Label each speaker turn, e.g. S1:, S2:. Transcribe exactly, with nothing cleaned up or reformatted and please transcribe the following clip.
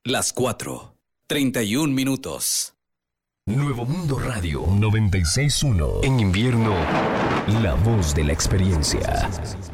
S1: Las cuatro, treinta y un minutos.
S2: Nuevo Mundo Radio noventa y seis punto uno. En invierno, la voz de la experiencia.